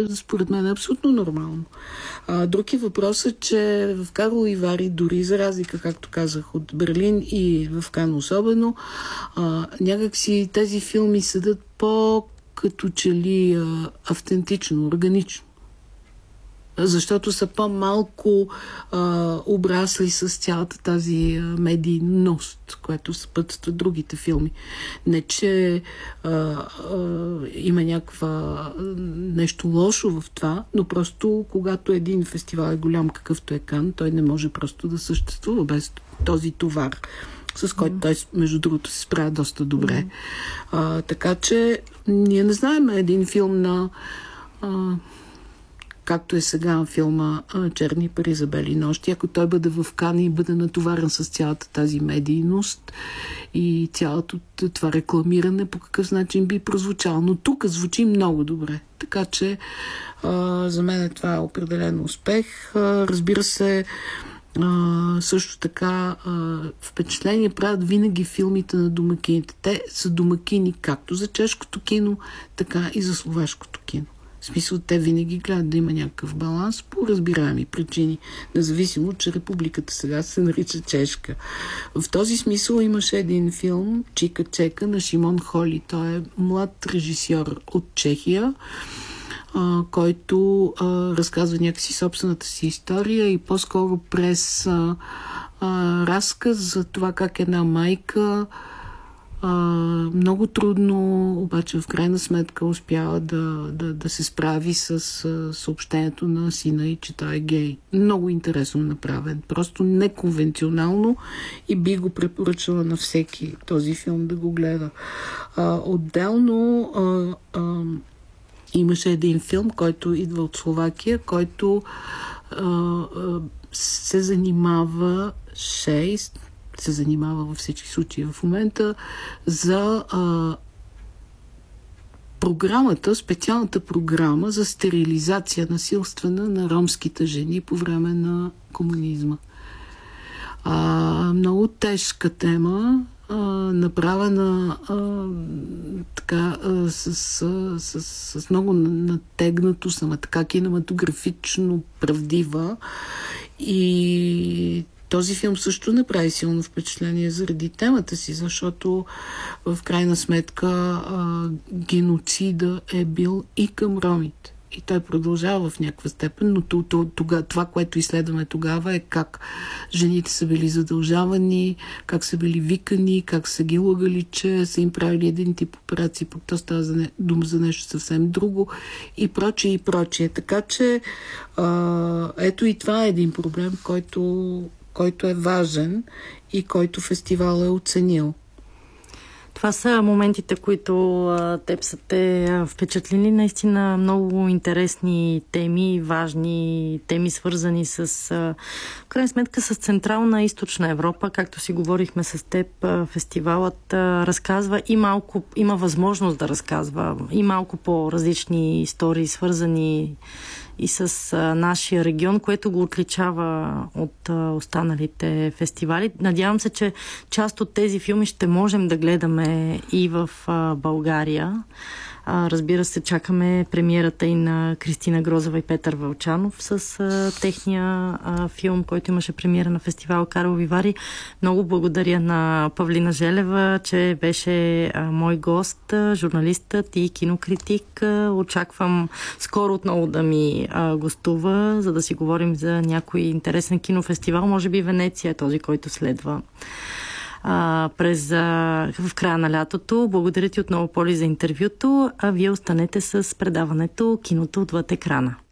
според мен е абсолютно нормално. Друг е въпросът, че в Карлови Вари, дори за разлика, както казах, от Берлин и в Кан особено, някакси тези филми седат като че ли автентично, органично. Защото са по-малко обрасли с цялата тази медийност, която съпътства другите филми. Не, че има нещо лошо в това, но просто когато един фестивал е голям, какъвто е Кан, той не може просто да съществува без този товар, с който той, между другото, се справя доста добре. Така че ние не знаем един филм на както е сега филма "Черни пари за бели нощи", ако той бъде в Кан и бъде натоварен с цялата тази медийност и цялото това рекламиране, по какъв начин би прозвучал. Но тук звучи много добре. Така че за мен това е определен успех. Разбира се, също така впечатление правят винаги филмите на домакините. Те са домакини както за чешкото кино, така и за словашкото кино. В смисъл, те винаги гледат да има някакъв баланс по разбираеми причини, независимо, че републиката сега се нарича чешка. В този смисъл имаше един филм "Чика Чека" на Шимон Холи. Той е млад режисьор от Чехия, който разказва някакси собствената си история и по-скоро през разказ за това как една майка много трудно, обаче в крайна сметка успява да се справи с съобщението на сина и че той е гей. Много интересно направен. Просто неконвенционално и би го препоръчала на всеки този филм да го гледа. Отделно имаше един филм, който идва от Словакия, който се занимава във всички случаи в момента за специалната програма за стерилизация насилствена на ромските жени по време на комунизма. Много тежка тема, направена с много натегнато, така кинематографично правдива, и този филм също направи силно впечатление заради темата си, защото в крайна сметка геноцида е бил и към ромите. И той продължава в някаква степен, но това, което изследваме тогава, е как жените са били задължавани, как са били викани, как са ги лъгали, че са им правили един тип операции, пък то става дума за нещо съвсем друго и прочее, и прочее. Така че ето и това е един проблем, който е важен и който фестивал е оценил. Това са моментите, които теб са те впечатлили. Наистина много интересни теми, важни теми, свързани с, в крайна сметка, с Централна и Източна Европа. Както си говорихме с теб, фестивалът разказва и малко, има възможност да разказва и малко по-различни истории, свързани и с нашия регион, което го отличава от останалите фестивали. Надявам се, че част от тези филми ще можем да гледаме и в България. Разбира се, чакаме премиерата и на Кристина Грозева и Петър Вълчанов с техния филм, който имаше премиера на фестивал Карлови Вари. Много благодаря на Павлина Желева, че беше мой гост, журналистът и кинокритик. Очаквам скоро отново да ми гостува, за да си говорим за някой интересен кинофестивал. Може би Венеция е този, който следва в края на лятото. Благодаря ти отново, Поли, за интервюто, а вие останете с предаването "Киното отвъд екрана".